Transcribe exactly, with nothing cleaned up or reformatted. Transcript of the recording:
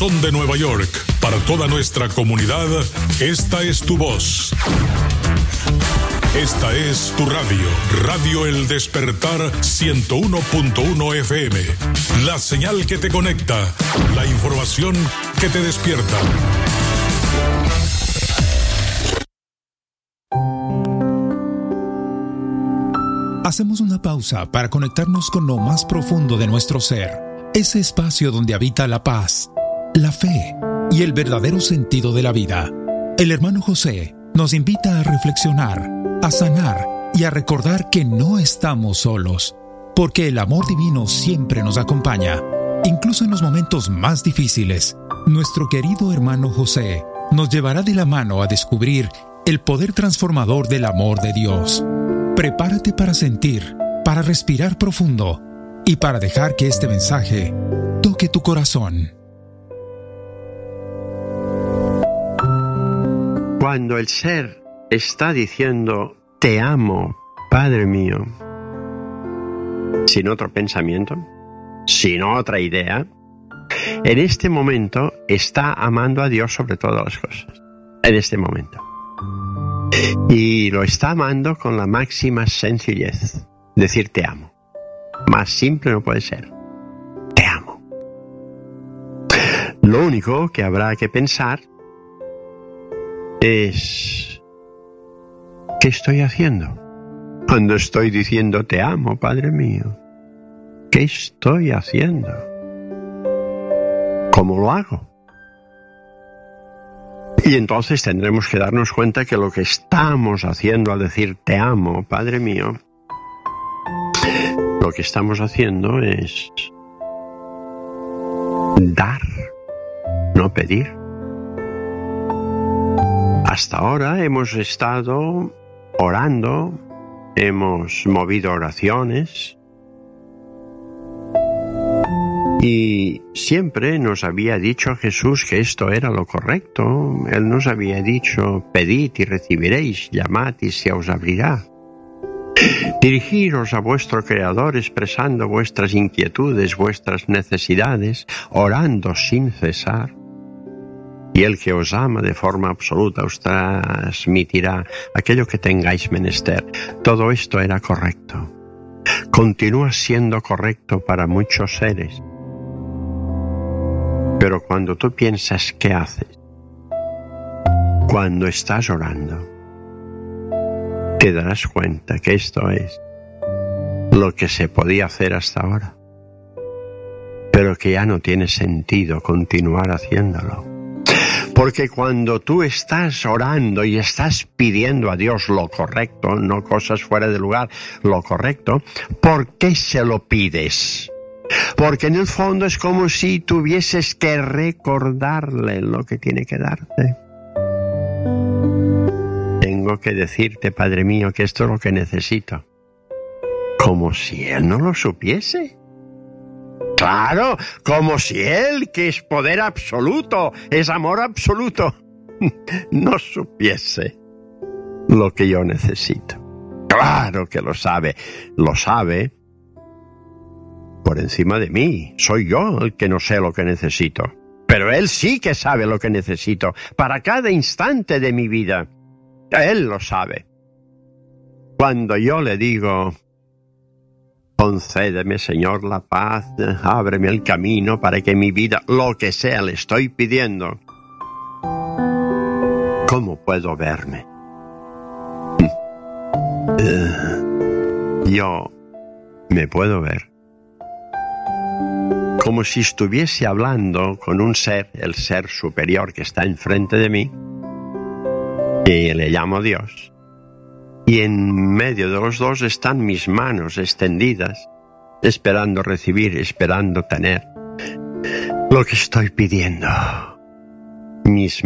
corazón de Nueva York, para toda nuestra comunidad, esta es tu voz. Esta es tu radio, Radio El Despertar ciento uno punto uno F M. La señal que te conecta, la información que te despierta. Hacemos una pausa para conectarnos con lo más profundo de nuestro ser, ese espacio donde habita la paz, la fe y el verdadero sentido de la vida. El hermano José nos invita a reflexionar, a sanar y a recordar que no estamos solos, porque el amor divino siempre nos acompaña, incluso en los momentos más difíciles. Nuestro querido hermano José nos llevará de la mano a descubrir el poder transformador del amor de Dios. Prepárate para sentir, para respirar profundo y para dejar que este mensaje toque tu corazón. Cuando el ser está diciendo, te amo, Padre mío, sin otro pensamiento, sin otra idea, en este momento está amando a Dios sobre todas las cosas. En este momento. Y lo está amando con la máxima sencillez. Decir te amo. Más simple no puede ser. Te amo. Lo único que habrá que pensar es, ¿qué estoy haciendo? Cuando estoy diciendo te amo, Padre mío, ¿qué estoy haciendo? ¿Cómo lo hago? Y entonces tendremos que darnos cuenta que lo que estamos haciendo al decir te amo, Padre mío, lo que estamos haciendo es dar, no pedir. Hasta ahora hemos estado orando, hemos movido oraciones y siempre nos había dicho Jesús que esto era lo correcto. Él nos había dicho, pedid y recibiréis, llamad y se os abrirá. Dirigiros a vuestro Creador expresando vuestras inquietudes, vuestras necesidades, orando sin cesar. Y el que os ama de forma absoluta os transmitirá aquello que tengáis menester. Todo esto era correcto. Continúa siendo correcto para muchos seres. Pero cuando tú piensas qué haces, cuando estás orando, te darás cuenta que esto es lo que se podía hacer hasta ahora, pero que ya no tiene sentido continuar haciéndolo. Porque cuando tú estás orando y estás pidiendo a Dios lo correcto, no cosas fuera de lugar, lo correcto, ¿por qué se lo pides? Porque en el fondo es como si tuvieses que recordarle lo que tiene que darte. Tengo que decirte, Padre mío, que esto es lo que necesito. Como si Él no lo supiese. Claro, como si Él, que es poder absoluto, es amor absoluto, no supiese lo que yo necesito. Claro que lo sabe, lo sabe por encima de mí. Soy yo el que no sé lo que necesito. Pero Él sí que sabe lo que necesito para cada instante de mi vida. Él lo sabe. Cuando yo le digo, concédeme, Señor, la paz, ábreme el camino para que mi vida, lo que sea, le estoy pidiendo, ¿cómo puedo verme? Yo me puedo ver como si estuviese hablando con un ser, el ser superior que está enfrente de mí, y le llamo Dios. Y en medio de los dos están mis manos extendidas, esperando recibir, esperando tener lo que estoy pidiendo. Mis